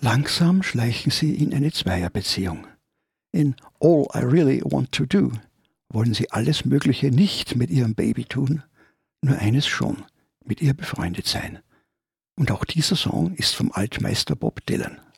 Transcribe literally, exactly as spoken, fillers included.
Langsam schleichen sie in eine Zweierbeziehung. In All I Really Want to Do wollen sie alles Mögliche nicht mit ihrem Baby tun, nur eines schon, mit ihr befreundet sein. Und auch dieser Song ist vom Altmeister Bob Dylan.